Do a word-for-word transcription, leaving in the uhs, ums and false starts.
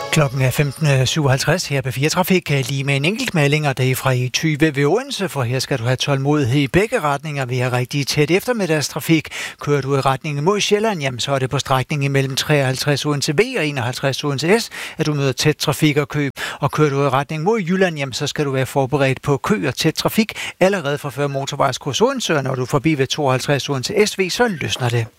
Klokken er femten syvoghalvtreds her på fire Trafik, lige med en enkelt melding, og det er fra E tyve ved Odense, for her skal du have tålmodighed i begge retninger. Vi har rigtig tæt eftermiddagstrafik. Kører du i retningen mod Sjælland, jamen så er det på strækningen mellem treoghalvtreds Odense V og enoghalvtreds Odense S, at du møder tæt trafik og kø. Og kører du i retning mod Jylland, jamen så skal du være forberedt på kø og tæt trafik allerede fra før motorvejskryds Odense, og når du er forbi ved tooghalvtreds Odense S V, så løsner det.